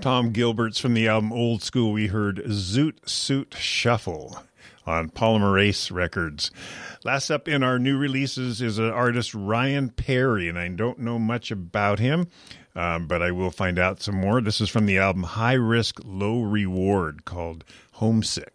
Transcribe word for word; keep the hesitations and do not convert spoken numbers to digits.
Tom Gilbert's from the album Old School. We heard Zoot Suit Shuffle on Polymerase Records. Last up in our new releases is an artist, Ryan Perry, and I don't know much about him, um, but I will find out some more. This is from the album High Risk, Low Reward, called Homesick.